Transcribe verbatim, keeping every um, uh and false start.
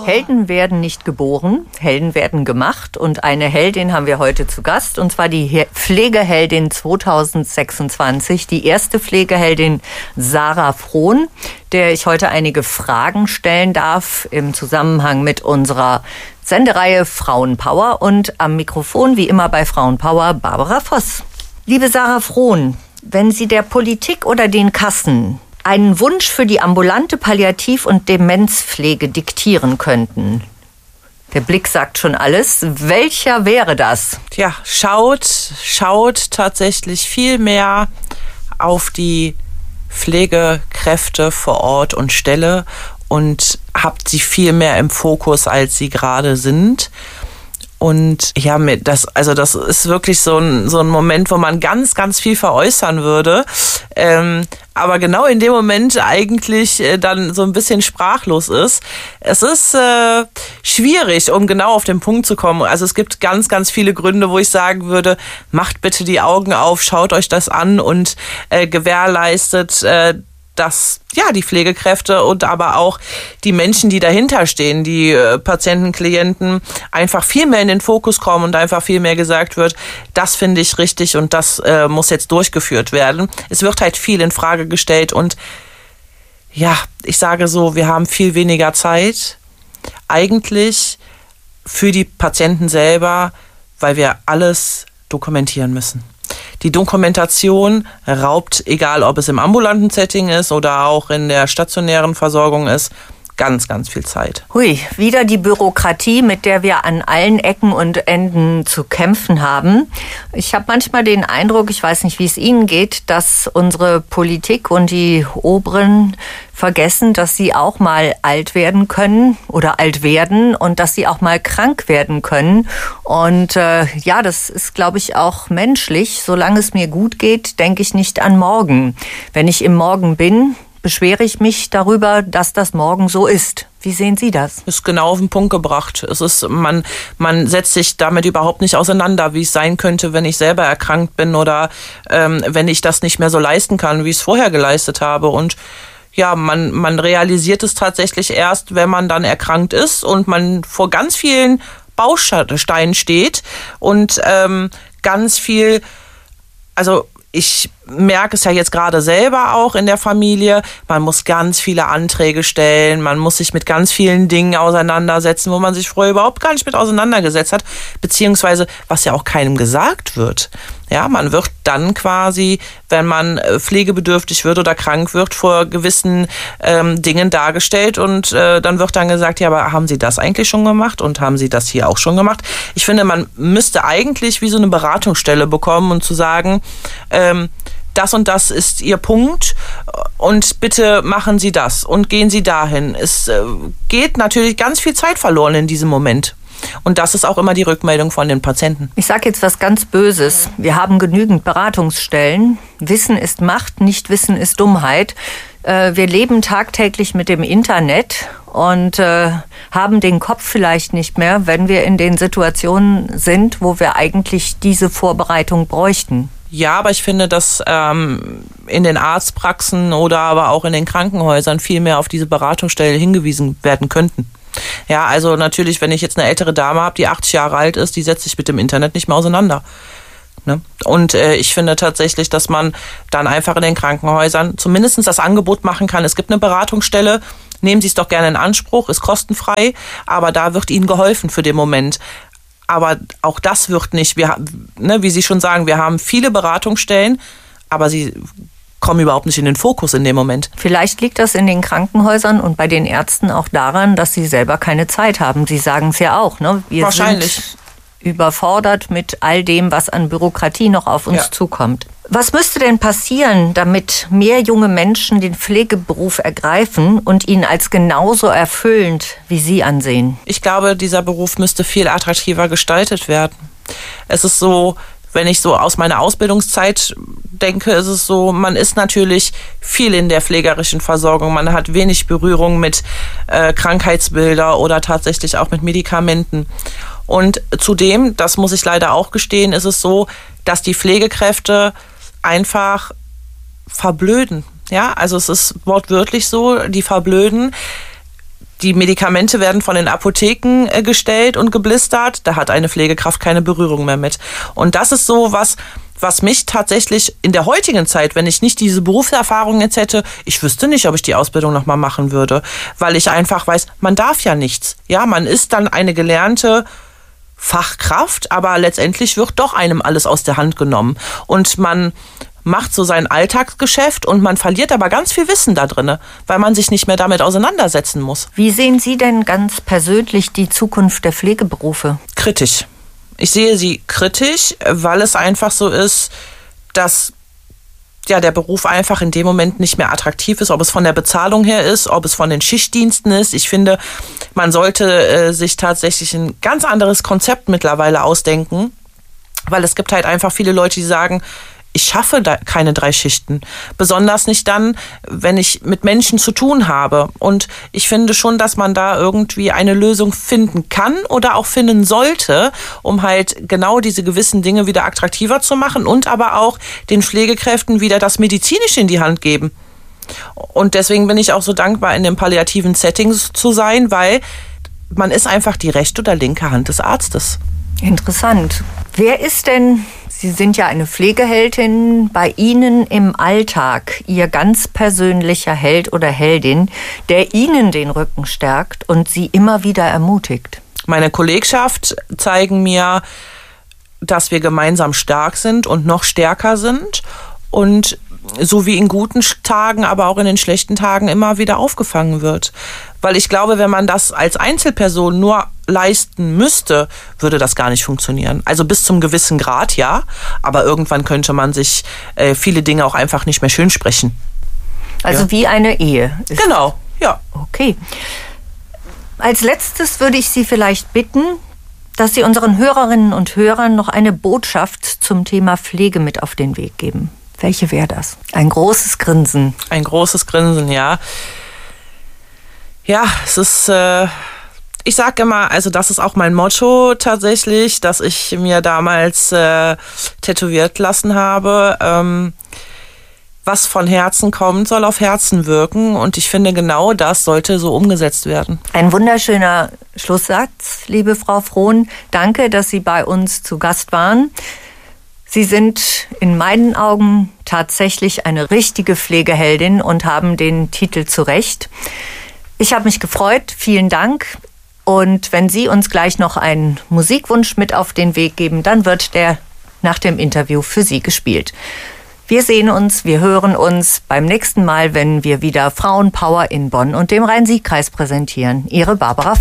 Helden werden nicht geboren, Helden werden gemacht. Und eine Heldin haben wir heute zu Gast, und zwar die Pflegeheldin zweitausendsechsundzwanzig, die erste Pflegeheldin Sarah Frohn, der ich heute einige Fragen stellen darf im Zusammenhang mit unserer Sendereihe Frauenpower. Und am Mikrofon, wie immer bei Frauenpower, Barbara Voss. Liebe Sarah Frohn, wenn Sie der Politik oder den Kassen einen Wunsch für die ambulante Palliativ- und Demenzpflege diktieren könnten, der Blick sagt schon alles, welcher wäre das? Tja, schaut, schaut tatsächlich viel mehr auf die Pflegekräfte vor Ort und Stelle und habt sie viel mehr im Fokus, als sie gerade sind. Und ja, das, also das ist wirklich so ein, so ein Moment, wo man ganz, ganz viel veräußern würde. Ähm, aber genau in dem Moment eigentlich äh, dann so ein bisschen sprachlos ist. Es ist äh, schwierig, um genau auf den Punkt zu kommen. Also es gibt ganz, ganz viele Gründe, wo ich sagen würde, macht bitte die Augen auf, schaut euch das an und äh, gewährleistet, äh, dass ja die Pflegekräfte und aber auch die Menschen, die dahinter stehen, die äh, Patienten, Klienten, einfach viel mehr in den Fokus kommen und einfach viel mehr gesagt wird, das finde ich richtig und das äh, muss jetzt durchgeführt werden. Es wird halt viel in Frage gestellt und ja, ich sage so, wir haben viel weniger Zeit eigentlich für die Patienten selber, weil wir alles dokumentieren müssen. Die Dokumentation raubt, egal ob es im ambulanten Setting ist oder auch in der stationären Versorgung ist, ganz, ganz viel Zeit. Hui, wieder die Bürokratie, mit der wir an allen Ecken und Enden zu kämpfen haben. Ich habe manchmal den Eindruck, ich weiß nicht, wie es Ihnen geht, dass unsere Politik und die Oberen vergessen, dass sie auch mal alt werden können oder alt werden und dass sie auch mal krank werden können. Und äh, ja, das ist, glaube ich, auch menschlich. Solange es mir gut geht, denke ich nicht an morgen. Wenn ich im Morgen bin, beschwere ich mich darüber, dass das morgen so ist. Wie sehen Sie das? Ist genau auf den Punkt gebracht. Es ist, man, man setzt sich damit überhaupt nicht auseinander, wie es sein könnte, wenn ich selber erkrankt bin oder ähm, wenn ich das nicht mehr so leisten kann, wie ich es vorher geleistet habe. Und ja, man, man realisiert es tatsächlich erst, wenn man dann erkrankt ist und man vor ganz vielen Bausteinen steht und ähm, ganz viel, also ich merke es ja jetzt gerade selber auch in der Familie, man muss ganz viele Anträge stellen, man muss sich mit ganz vielen Dingen auseinandersetzen, wo man sich vorher überhaupt gar nicht mit auseinandergesetzt hat, beziehungsweise was ja auch keinem gesagt wird. Ja, man wird dann quasi, wenn man pflegebedürftig wird oder krank wird, vor gewissen ähm, Dingen dargestellt und äh, dann wird dann gesagt, ja, aber haben Sie das eigentlich schon gemacht und haben Sie das hier auch schon gemacht? Ich finde, man müsste eigentlich wie so eine Beratungsstelle bekommen und zu sagen, ähm, das und das ist Ihr Punkt und bitte machen Sie das und gehen Sie dahin. Es äh, geht natürlich ganz viel Zeit verloren in diesem Moment. Und das ist auch immer die Rückmeldung von den Patienten. Ich sage jetzt was ganz Böses. Wir haben genügend Beratungsstellen. Wissen ist Macht, nicht Wissen ist Dummheit. Wir leben tagtäglich mit dem Internet und äh, haben den Kopf vielleicht nicht mehr, wenn wir in den Situationen sind, wo wir eigentlich diese Vorbereitung bräuchten. Ja, aber ich finde, dass ähm, in den Arztpraxen oder aber auch in den Krankenhäusern viel mehr auf diese Beratungsstelle hingewiesen werden könnten. Ja, also natürlich, wenn ich jetzt eine ältere Dame habe, die achtzig Jahre alt ist, die setzt sich mit dem Internet nicht mehr auseinander. Ne? Und äh, ich finde tatsächlich, dass man dann einfach in den Krankenhäusern zumindest das Angebot machen kann. Es gibt eine Beratungsstelle, nehmen Sie es doch gerne in Anspruch, ist kostenfrei, aber da wird Ihnen geholfen für den Moment. Aber auch das wird nicht, wir, ne, wie Sie schon sagen, wir haben viele Beratungsstellen, aber sie kommen überhaupt nicht in den Fokus in dem Moment. Vielleicht liegt das in den Krankenhäusern und bei den Ärzten auch daran, dass sie selber keine Zeit haben. Sie sagen es ja auch, ne? Wir Wahrscheinlich. sind überfordert mit all dem, was an Bürokratie noch auf uns ja. zukommt. Was müsste denn passieren, damit mehr junge Menschen den Pflegeberuf ergreifen und ihn als genauso erfüllend wie Sie ansehen? Ich glaube, dieser Beruf müsste viel attraktiver gestaltet werden. Es ist so, wenn ich so aus meiner Ausbildungszeit denke, ist es so, man ist natürlich viel in der pflegerischen Versorgung. Man hat wenig Berührung mit äh, Krankheitsbilder oder tatsächlich auch mit Medikamenten. Und zudem, das muss ich leider auch gestehen, ist es so, dass die Pflegekräfte einfach verblöden. Ja, also es ist wortwörtlich so, die verblöden. Die Medikamente werden von den Apotheken äh, gestellt und geblistert. Da hat eine Pflegekraft keine Berührung mehr mit. Und das ist so was, was mich tatsächlich in der heutigen Zeit, wenn ich nicht diese Berufserfahrung jetzt hätte, ich wüsste nicht, ob ich die Ausbildung nochmal machen würde. Weil ich einfach weiß, man darf ja nichts. Ja, man ist dann eine gelernte Fachkraft, aber letztendlich wird doch einem alles aus der Hand genommen. Und man macht so sein Alltagsgeschäft und man verliert aber ganz viel Wissen da drin, weil man sich nicht mehr damit auseinandersetzen muss. Wie sehen Sie denn ganz persönlich die Zukunft der Pflegeberufe? Kritisch. Ich sehe sie kritisch, weil es einfach so ist, dass ja, der Beruf einfach in dem Moment nicht mehr attraktiv ist, ob es von der Bezahlung her ist, ob es von den Schichtdiensten ist. Ich finde, man sollte äh, sich tatsächlich ein ganz anderes Konzept mittlerweile ausdenken, weil es gibt halt einfach viele Leute, die sagen, ich schaffe da keine drei Schichten. Besonders nicht dann, wenn ich mit Menschen zu tun habe. Und ich finde schon, dass man da irgendwie eine Lösung finden kann oder auch finden sollte, um halt genau diese gewissen Dinge wieder attraktiver zu machen und aber auch den Pflegekräften wieder das Medizinische in die Hand geben. Und deswegen bin ich auch so dankbar, in den palliativen Settings zu sein, weil man ist einfach die rechte oder linke Hand des Arztes. Interessant. Wer ist denn, Sie sind ja eine Pflegeheldin, bei Ihnen im Alltag Ihr ganz persönlicher Held oder Heldin, der Ihnen den Rücken stärkt und Sie immer wieder ermutigt? Meine Kollegschaft zeigen mir, dass wir gemeinsam stark sind und noch stärker sind und so wie in guten Tagen, aber auch in den schlechten Tagen immer wieder aufgefangen wird. Weil ich glaube, wenn man das als Einzelperson nur leisten müsste, würde das gar nicht funktionieren. Also bis zum gewissen Grad, ja, aber irgendwann könnte man sich äh, viele Dinge auch einfach nicht mehr schön sprechen. Also ja. Wie eine Ehe. Ist genau, ja. Okay. Als letztes würde ich Sie vielleicht bitten, dass Sie unseren Hörerinnen und Hörern noch eine Botschaft zum Thema Pflege mit auf den Weg geben. Welche wäre das? Ein großes Grinsen. Ein großes Grinsen, ja. Ja, es ist, äh, ich sage immer, also das ist auch mein Motto tatsächlich, dass ich mir damals äh, tätowiert lassen habe. Ähm, was von Herzen kommt, soll auf Herzen wirken. Und ich finde, genau das sollte so umgesetzt werden. Ein wunderschöner Schlusssatz, liebe Frau Frohn. Danke, dass Sie bei uns zu Gast waren. Sie sind in meinen Augen tatsächlich eine richtige Pflegeheldin und haben den Titel zu Recht. Ich habe mich gefreut. Vielen Dank. Und wenn Sie uns gleich noch einen Musikwunsch mit auf den Weg geben, dann wird der nach dem Interview für Sie gespielt. Wir sehen uns, wir hören uns beim nächsten Mal, wenn wir wieder Frauenpower in Bonn und dem Rhein-Sieg-Kreis präsentieren. Ihre Barbara